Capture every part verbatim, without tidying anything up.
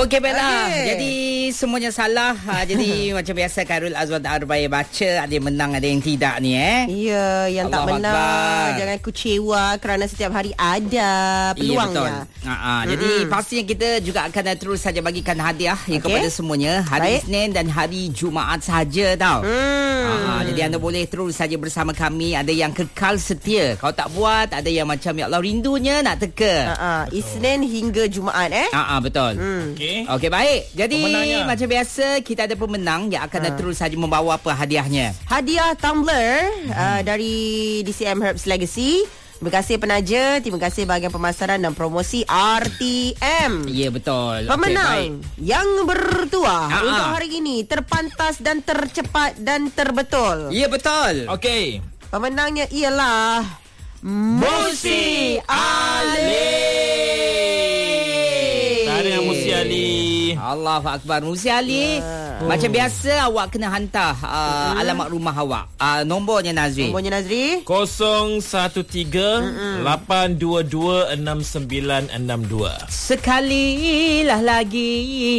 Okey Bella. Okay. Jadi semuanya salah. Ha, jadi macam biasa Khairul Azwan Arbaya baca, ada yang menang ada yang tidak ni eh. Ya, yang Allah tak menang Akbar. jangan kecewa kerana setiap hari ada peluangnya. Ya, betul. Ha, ha. Jadi pastinya kita juga akan terus saja bagikan hadiah okay. kepada semuanya hari Baik. Isnin dan hari Jumaat saja tau. Hmm. Ha, ha. Jadi anda boleh terus saja bersama kami. Ada yang kekal setia. Kalau tak buat, ada yang macam ya Allah rindunya nak teka. Ha, ha. Isnin hingga Jumaat eh. Ha, ha, betul. Hmm. Okey. Okey baik. Jadi macam biasa kita ada pemenang yang akan ha. terus saja membawa apa hadiahnya. Hadiah tumbler hmm. uh, dari D C M Herbs Legacy. Terima kasih penaja, terima kasih bahagian pemasaran dan promosi R T M. Ya betul. Pemenang okay, yang bertuah Ha-ha. untuk hari ini terpantas dan tercepat dan terbetul. Ya betul. Okey. Pemenangnya ialah Musi Ali. Tahniah Musi Ali. Allahu Akbar. Musi Ali. Ya. Macam biasa awak kena hantar uh, hmm. alamat rumah awak. Uh, nombornya Nazri. Nombornya Nazri kosong satu tiga lapan dua dua enam sembilan enam dua. Sekalilah lagi.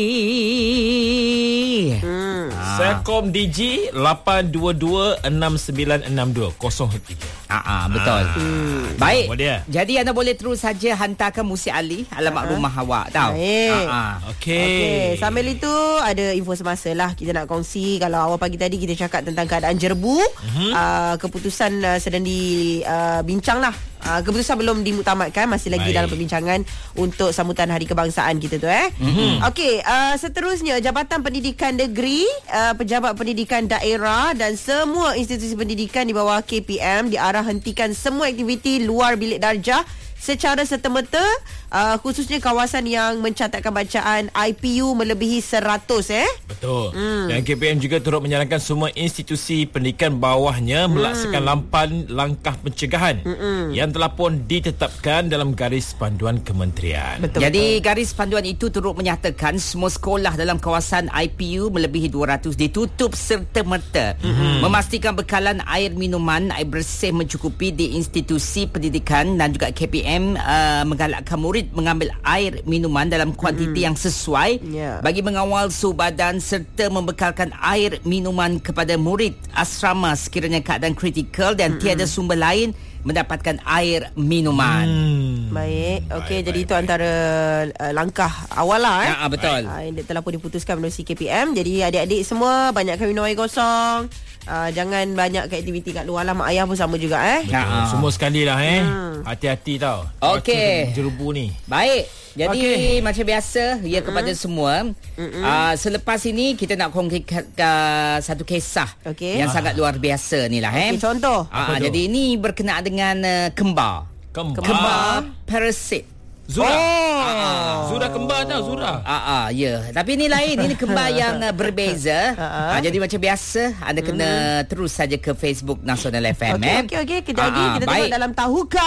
hmm. Ah. Selcom D G lapan dua dua enam sembilan enam dua kosong tiga. Ah, ah betul. Ah. Hmm. Baik. Boleh. Jadi anda boleh terus saja hantarkan Musi Ali alamat ah. rumah awak tahu. Baik. Ah, ah. Okey. Okay. Sambil itu ada info semasa lah kita nak kongsi. Kalau awal pagi tadi kita cakap tentang keadaan Jerbu, mm-hmm. uh, keputusan uh, sedang dibincang uh, lah. Uh, keputusan belum dimuktamadkan, masih lagi Baik. dalam perbincangan untuk sambutan Hari Kebangsaan kita tu eh. Mm-hmm. Okey, uh, seterusnya Jabatan Pendidikan Negeri, uh, Pejabat Pendidikan Daerah dan semua institusi pendidikan di bawah K P M diarah hentikan semua aktiviti luar bilik darjah secara serta-merta, uh, khususnya kawasan yang mencatatkan bacaan I P U melebihi seratus eh. Betul. Hmm. Dan K P M juga turut menyarankan semua institusi pendidikan bawahnya hmm. melaksanakan lapan langkah pencegahan hmm. yang telah pun ditetapkan dalam garis panduan kementerian. Betul. Jadi garis panduan itu turut menyatakan semua sekolah dalam kawasan I P U melebihi dua ratus ditutup serta-merta. Hmm. Memastikan bekalan air minuman, air bersih mencukupi di institusi pendidikan dan juga K P M Uh, menggalakkan murid mengambil air minuman dalam kuantiti mm. yang sesuai yeah. bagi mengawal suhu badan serta membekalkan air minuman kepada murid asrama sekiranya keadaan kritikal dan Mm-mm. tiada sumber lain mendapatkan air minuman. Hmm. Baik. Okey, jadi baik, itu baik. antara uh, langkah awal lah eh. Ya, betul. Uh, yang telah pun diputuskan melalui K P M. Jadi adik-adik semua banyakkan minum air kosong. Uh, jangan banyak ke aktiviti kat luar lah. Mak ayah pun sama juga eh. Ya, semua sekali lah eh. Hmm. Hati-hati tau. Okey. Jerubu ni. Baik. Jadi okay. macam biasa ya Mm-mm. kepada semua. Uh, selepas ini kita nak kongsikan uh, satu kisah okay. yang ah. sangat luar biasa ni lah eh. Okay, contoh. Uh, jadi ini berkenaan dengan uh, kembar. Kembar. Kembar parasit. Zura. Oh. Ah, Zura kembar tau Zura. Ah, ah ya. Tapi ini lain, ini kembar yang uh, berbeza. Ah, jadi macam biasa anda kena mm. terus saja ke Facebook Nasional F M. Okey okey okey, kejap lagi kita tengok dalam Tahukah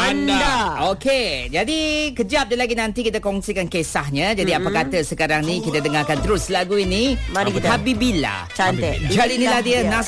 Anda. Okey, jadi kejap je lagi nanti kita kongsikan kisahnya. Jadi mm-hmm. apa kata sekarang ni kita dengarkan terus lagu ini. Mari kita. Habibillah. Cantik. Jadi inilah dia.